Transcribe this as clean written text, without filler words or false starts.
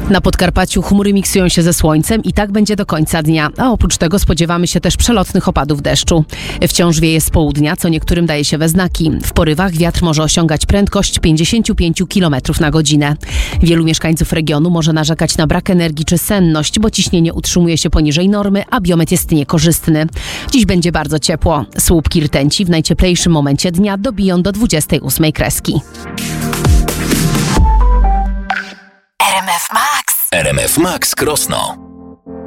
Na Podkarpaciu chmury miksują się ze słońcem i tak będzie do końca dnia, a oprócz tego spodziewamy się też przelotnych opadów deszczu. Wciąż wieje z południa, co niektórym daje się we znaki. W porywach wiatr może osiągać prędkość 55 km na godzinę. Wielu mieszkańców regionu może narzekać na brak energii czy senność, bo ciśnienie utrzymuje się poniżej normy, a biometr jest niekorzystny. Dziś będzie bardzo ciepło. Słupki rtęci w najcieplejszym momencie dnia dobiją do 28 kreski. RMF Max Krosno.